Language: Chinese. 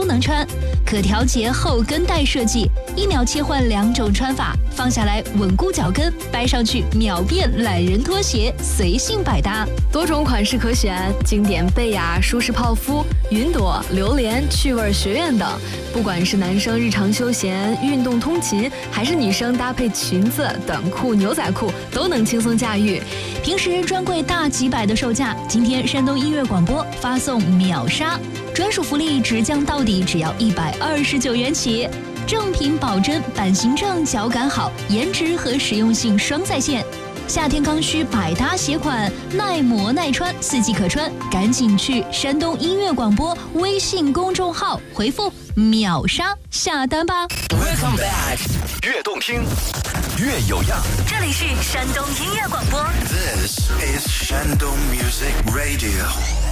能穿，可调节后跟带设计，1秒切换2种穿法，放下来稳固脚跟，掰上去秒变懒人拖鞋，随性百搭。 多种款式可选，经典贝雅、舒适泡芙、云朵、榴莲、趣味学院等。不管是男生日常休闲、运动通勤，还是女生搭配裙子、短裤、牛仔裤，都能轻松驾驭。 平时专柜大几百的售价，今天山东音乐广播发送秒杀，专属福利直降到底，只要129元起。正品保真，版型正，脚感好，颜值和实用性双在线。夏天刚需百搭鞋款，耐磨耐穿，4季可穿，赶紧去山东音乐广播微信公众号回复秒杀下单吧。 Welcome back， 越动听越有样， 这里是山东音乐广播。 This is Shandong Music Radio。